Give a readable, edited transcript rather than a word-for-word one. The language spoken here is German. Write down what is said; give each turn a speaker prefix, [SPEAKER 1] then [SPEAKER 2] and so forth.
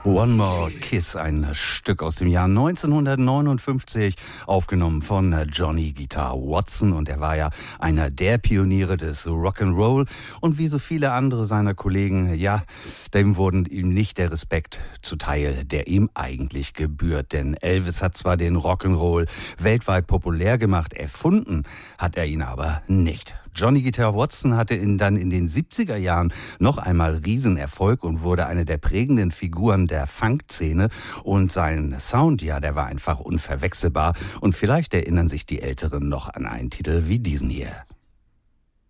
[SPEAKER 1] One More Kiss, ein Stück aus dem Jahr 1959, aufgenommen von Johnny Guitar Watson. Und er war ja einer der Pioniere des Rock'n'Roll. Und wie so viele andere seiner Kollegen, ja, dem wurden ihm nicht der Respekt zuteil, der ihm eigentlich gebührt. Denn Elvis hat zwar den Rock'n'Roll weltweit populär gemacht, erfunden hat er ihn aber nicht. Johnny Guitar Watson hatte dann in den 70er Jahren noch einmal Riesenerfolg und wurde eine der prägenden Figuren der Funk-Szene. Und sein Sound, ja, der war einfach unverwechselbar. Und vielleicht erinnern sich die Älteren noch an einen Titel wie diesen hier.